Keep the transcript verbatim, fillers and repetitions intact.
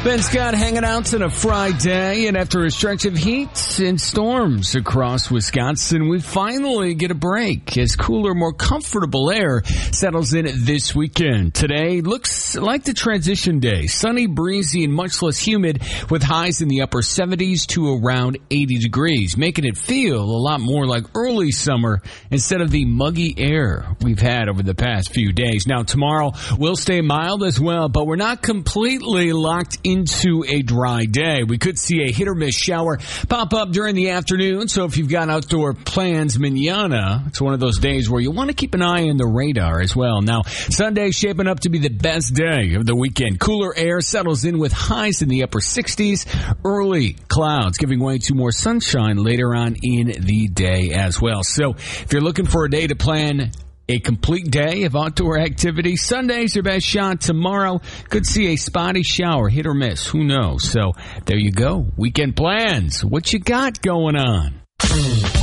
Ben Scott hanging out on a Friday, and after a stretch of heat and storms across Wisconsin, we finally get a break as cooler, more comfortable air settles in this weekend. Today looks like the transition day. Sunny, breezy, and much less humid with highs in the upper seventies to around eighty degrees, making it feel a lot more like early summer instead of the muggy air we've had over the past few days. Now, tomorrow will stay mild as well, but we're not completely locked in into a dry day. We could see a hit or miss shower pop up during the afternoon, so if you've got outdoor plans manana, it's one of those days where you want to keep an eye on the radar as well. Now, Sunday shaping up to be the best day of the weekend. Cooler air settles in with highs in the upper sixties, early clouds giving way to more sunshine later on in the day as well. So if you're looking for a day to plan a complete day of outdoor activity, Sunday's your best shot. Tomorrow could see a spotty shower, hit or miss. Who knows? So there you go. Weekend plans. What you got going on?